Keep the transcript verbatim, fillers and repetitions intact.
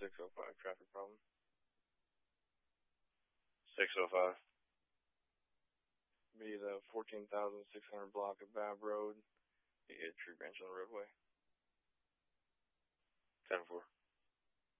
six oh five, traffic problem. six oh five. Be the fourteen thousand six hundred block of Babb Road. Be a tree branch on the roadway. ten four.